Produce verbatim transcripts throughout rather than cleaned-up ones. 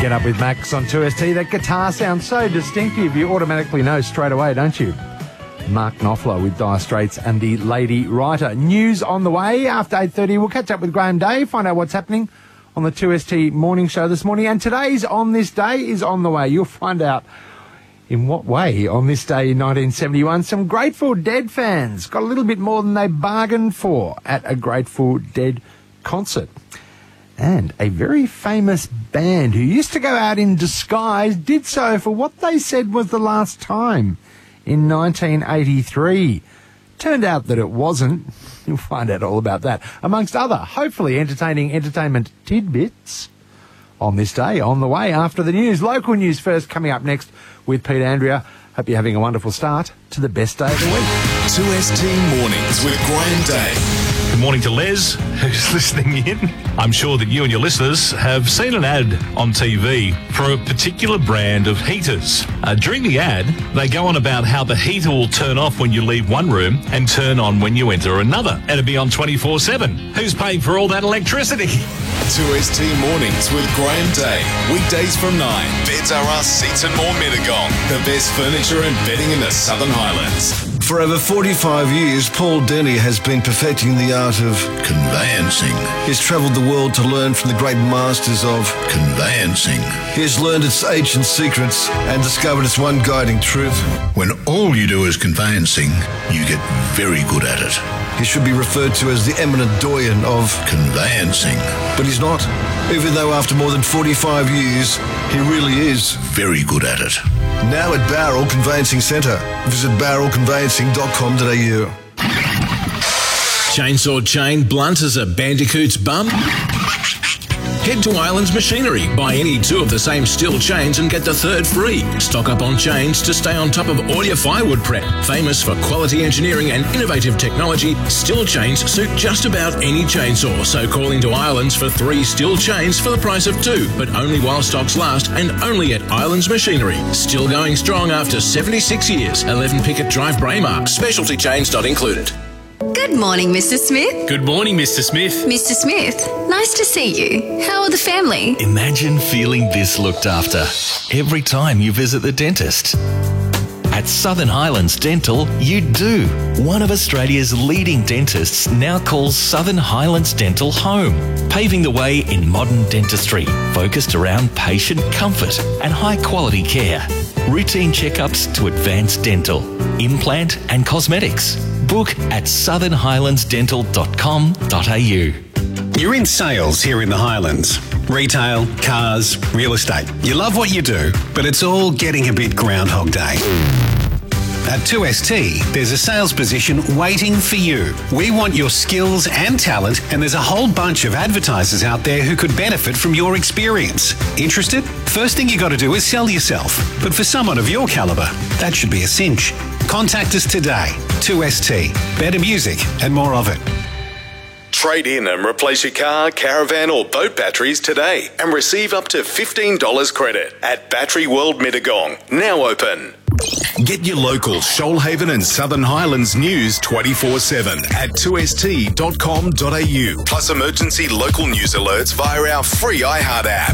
Get Up with Max on two S T. That guitar sounds so distinctive, you automatically know straight away, don't you? Mark Knopfler with Dire Straits and the Lady Writer. News on the way after eight thirty. We'll catch up with Graham Day, find out what's happening on the two S T morning show this morning. And today's On This Day is on the way. You'll find out in what way on this day in nineteen seventy-one some Grateful Dead fans got a little bit more than they bargained for at a Grateful Dead concert. And a very famous band who used to go out in disguise did so for what they said was the last time in nineteen eighty-three. Turned out that it wasn't. You'll find out all about that, amongst other, hopefully entertaining entertainment tidbits on this day, on the way after the news. Local news first, coming up next with Pete Andrea. Hope you're having a wonderful start to the best day of the week. two S T Mornings with Graham Day. Good morning to Les, who's listening in. I'm sure that you and your listeners have seen an ad on T V for a particular brand of heaters. Uh, during the ad, they go on about how the heater will turn off when you leave one room and turn on when you enter another. And it'll be on twenty-four seven. Who's paying for all that electricity? two S T Mornings with Graham Day. Weekdays from nine. Beds R Us, Seats and More Mittagong. The best furniture and bedding in the Southern Highlands. For over forty-five years, Paul Denny has been perfecting the art of conveyancing. He's travelled the world to learn from the great masters of conveyancing. He has learned its ancient secrets and discovered its one guiding truth. When all you do is conveyancing, you get very good at it. He should be referred to as the eminent doyen of conveyancing. But he's not, even though after more than forty-five years, he really is very good at it. Now at Barrel Conveyancing Centre. Visit barrel conveyancing dot com dot a u. Chainsaw chain blunt as a bandicoot's bum? Head to Islands Machinery. Buy any two of the same steel chains and get the third free. Stock up on chains to stay on top of all your firewood prep. Famous for quality engineering and innovative technology, steel chains suit just about any chainsaw. So call into Islands for three steel chains for the price of two, but only while stocks last and only at Islands Machinery. Still going strong after seventy-six years. eleven Pickett Drive, Braemar. Specialty chains not included. Good morning, Mister Smith. Good morning, Mister Smith. Mister Smith, nice to see you. How are the family? Imagine feeling this looked after every time you visit the dentist. At Southern Highlands Dental, you do. One of Australia's leading dentists now calls Southern Highlands Dental home, paving the way in modern dentistry, focused around patient comfort and high-quality care. Routine checkups to advanced dental, implant and cosmetics. Book at southern highlands dental dot com dot a u. You're in sales here in the Highlands. Retail, cars, real estate. You love what you do, but it's all getting a bit Groundhog Day. At two S T, there's a sales position waiting for you. We want your skills and talent, and there's a whole bunch of advertisers out there who could benefit from your experience. Interested? First thing you got to do is sell yourself. But for someone of your calibre, that should be a cinch. Contact us today. two S T. Better music and more of it. Trade in and replace your car, caravan or boat batteries today and receive up to fifteen dollars credit at Battery World Mittagong. Now open. Get your local Shoalhaven and Southern Highlands news twenty-four seven at two s t dot com dot a u. Plus emergency local news alerts via our free iHeart app.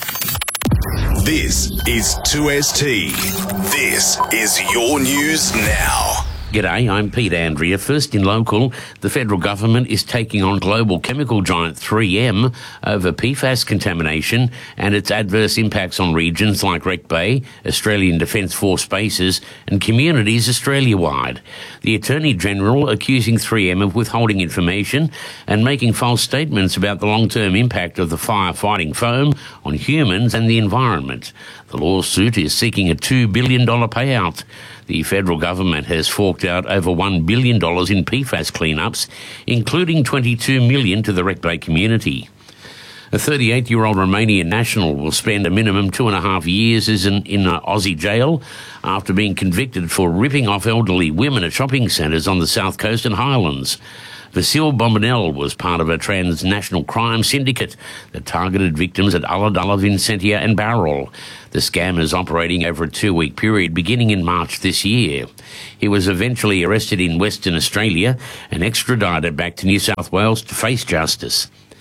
This is two S T. This is your news now. G'day, I'm Pete Andrea. First in local, the federal government is taking on global chemical giant three M over P FAS contamination and its adverse impacts on regions like Wreck Bay, Australian Defence Force bases and communities Australia-wide. The Attorney-General accusing three M of withholding information and making false statements about the long-term impact of the firefighting foam on humans and the environment. The lawsuit is seeking a two billion dollars payout. The federal government has forked out over one billion dollars in P FAS cleanups, including twenty-two million dollars to the Wreck Bay community. A thirty-eight-year-old Romanian national will spend a minimum two and a half years in an Aussie jail after being convicted for ripping off elderly women at shopping centres on the South Coast and Highlands. Vasil Bombonel was part of a transnational crime syndicate that targeted victims at Ulladulla, Vincentia and Barrel. The scam is operating over a two-week period beginning in March this year. He was eventually arrested in Western Australia and extradited back to New South Wales to face justice.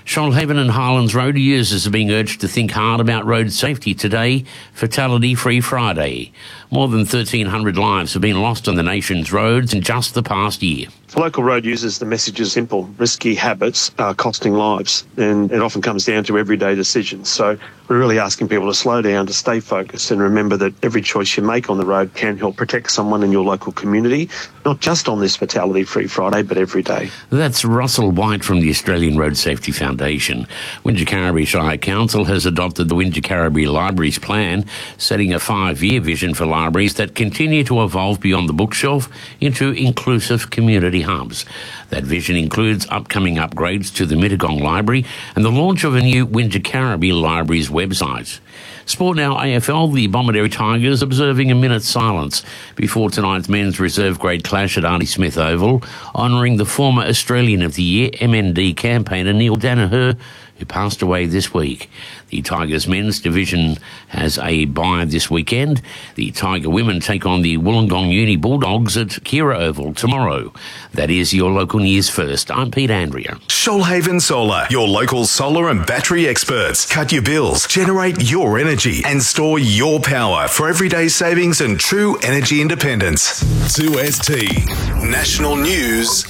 Shoalhaven and Highlands road users are being urged to think hard about road safety today, Fatality Free Friday. More than thirteen hundred lives have been lost on the nation's roads in just the past year. For local road users, the message is simple. Risky habits are costing lives, and it often comes down to everyday decisions. So we're really asking people to slow down, to stay focused, and remember that every choice you make on the road can help protect someone in your local community, not just on this Fatality Free Friday, but every day. That's Russell White from the Australian Road Safety Foundation. Wingecarribee Shire Council has adopted the Wingecarribee Libraries Plan, setting a five-year vision for libraries that continue to evolve beyond the bookshelf into inclusive community hubs. That vision includes upcoming upgrades to the Mittagong Library and the launch of a new Wingecarribee Libraries website. Sport now A F L, the Bomaderry Tigers observing a minute's silence before tonight's men's reserve grade clash at Arnie Smith Oval, honouring the former Australian of the Year M N D campaigner Neil Danaher, who passed away this week. The Tigers men's division has a bye this weekend. The Tiger women take on the Wollongong Uni Bulldogs at Kira Oval tomorrow. That is your local news first. I'm Pete Andrea. Shoalhaven Solar, your local solar and battery experts. Cut your bills, generate your energy, and store your power for everyday savings and true energy independence. two S T National News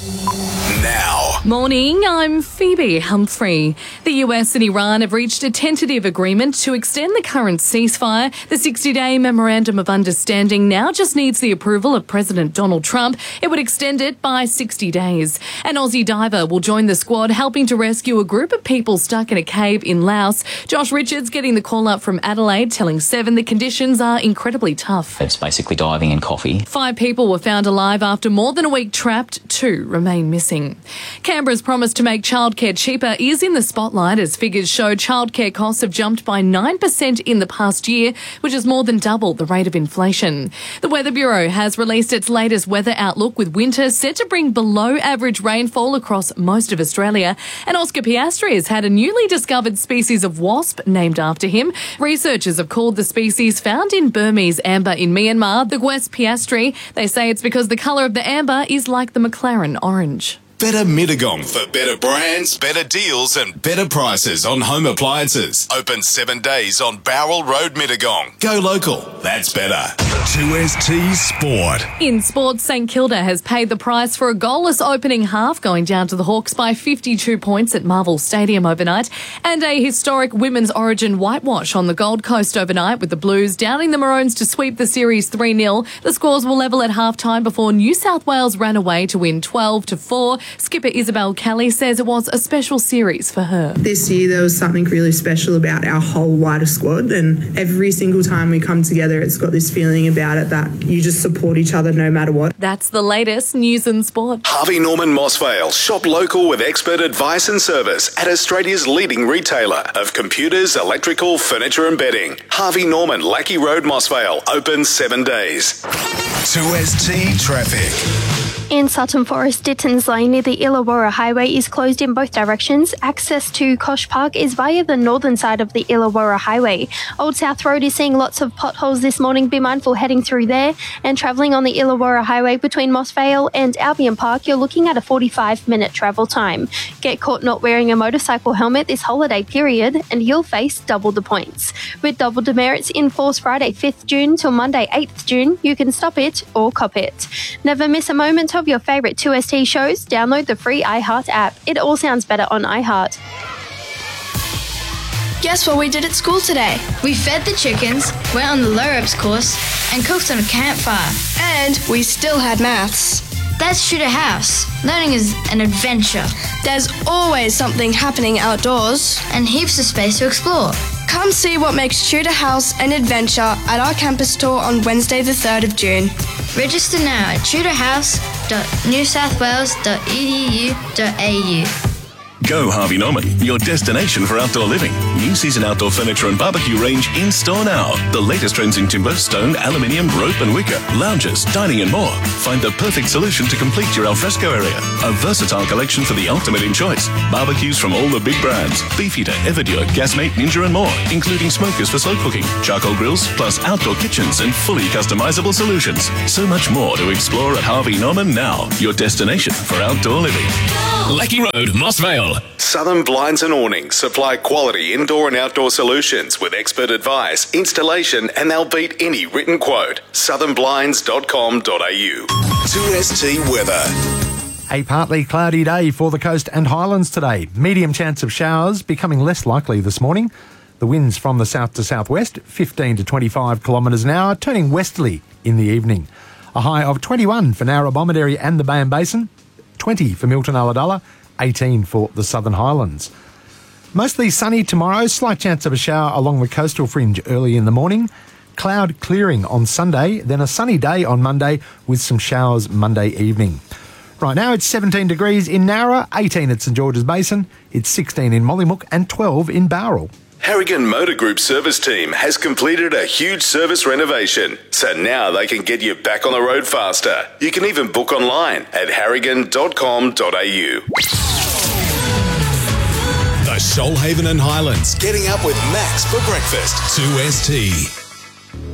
now. Morning, I'm Phoebe Humphrey. The U S and Iran have reached a tentative agreement to extend the current ceasefire. The sixty-day memorandum of understanding now just needs the approval of President Donald Trump. It would extend it by sixty days. An Aussie diver will join the squad helping to rescue a group of people stuck in a cave in Laos. Josh Richards getting the call up from Adelaide, telling Seven the conditions are incredibly tough. It's basically diving in coffee. Five people were found alive after more than a week trapped. Two remain missing. Canberra's promise to make childcare cheaper is in the spotlight as figures show childcare costs have jumped by nine percent in the past year, which is more than double the rate of inflation. The Weather Bureau has released its latest weather outlook with winter set to bring below average rainfall across most of Australia. And Oscar Piastri has had a newly discovered species of wasp named after him. Researchers have called the species found in Burmese amber in Myanmar the Gwes Piastri. They say it's because the colour of the amber is like the McLaren orange. Better Mittagong for better brands, better deals and better prices on home appliances. Open seven days on Bowral Road, Mittagong. Go local. That's better. two S T Sport. In sports, St Kilda has paid the price for a goalless opening half, going down to the Hawks by fifty-two points at Marvel Stadium overnight, and a historic women's origin whitewash on the Gold Coast overnight with the Blues downing the Maroons to sweep the series three nil. The scores will level at half-time before New South Wales ran away to win twelve to four. Skipper Isabel Kelly says it was a special series for her. This year there was something really special about our whole wider squad, and every single time we come together it's got this feeling about it that you just support each other no matter what. That's the latest news and sport. Harvey Norman Mossvale. Shop local with expert advice and service at Australia's leading retailer of computers, electrical, furniture and bedding. Harvey Norman, Lackey Road, Mossvale. Open seven days. two S T Traffic. In Sutton Forest, Dittons Lane near the Illawarra Highway is closed in both directions. Access to Kosh Park is via the northern side of the Illawarra Highway. Old South Road is seeing lots of potholes this morning. Be mindful heading through there. And travelling on the Illawarra Highway between Moss Vale and Albion Park, you're looking at a forty-five minute travel time. Get caught not wearing a motorcycle helmet this holiday period and you'll face double the points. With double demerits in force Friday fifth June till Monday eighth June, you can stop it or cop it. Never miss a moment of your favourite two S T shows. Download the free iHeart app. It all sounds better on iHeart. Guess what we did at school today? We fed the chickens, went on the low ropes course, and cooked on a campfire. And we still had maths. That's Shooter House. Learning is an adventure. There's always something happening outdoors. And heaps of space to explore. Come see what makes Shooter House an adventure at our campus tour on Wednesday the third of June. Register now at shooter house dot new south wales dot e d u dot a u. Go Harvey Norman, your destination for outdoor living. New season outdoor furniture and barbecue range in store now. The latest trends in timber, stone, aluminium, rope and wicker, lounges, dining and more. Find the perfect solution to complete your alfresco area. A versatile collection for the ultimate in choice. Barbecues from all the big brands. Beefeater, Everdure, Gasmate, Ninja and more, including smokers for slow cooking, charcoal grills, plus outdoor kitchens and fully customizable solutions. So much more to explore at Harvey Norman now. Your destination for outdoor living. Lecky Road, Moss Vale. Southern Blinds and Awnings supply quality indoor and outdoor solutions with expert advice, installation, and they'll beat any written quote. southern blinds dot com dot a u. two S T weather. A partly cloudy day for the coast and highlands today. Medium chance of showers becoming less likely this morning. The winds from the south to southwest, fifteen to twenty-five kilometres an hour, turning westerly in the evening. A high of twenty-one for Narrabomanderi and the Bayern Basin, twenty for Milton Ulladulla, eighteen for the Southern Highlands. Mostly sunny tomorrow, slight chance of a shower along the coastal fringe early in the morning. Cloud clearing on Sunday, then a sunny day on Monday with some showers Monday evening. Right now it's seventeen degrees in Nowra, eighteen at St George's Basin, it's sixteen in Mollymook and twelve in Bowral. Harrigan Motor Group service team has completed a huge service renovation, so now they can get you back on the road faster. You can even book online at harrigan dot com dot a u. The Shoalhaven and Highlands Getting Up with Max for breakfast. two S T.